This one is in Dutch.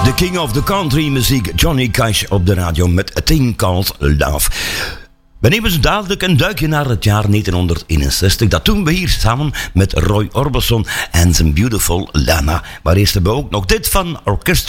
King of the Country muziek, Johnny Cash op de radio met A Thing Called Love. We nemen zo dadelijk een duikje naar het jaar 1961. Dat doen we hier samen met Roy Orbison en zijn Beautiful Lana. Maar eerst hebben we ook nog dit van Orchestra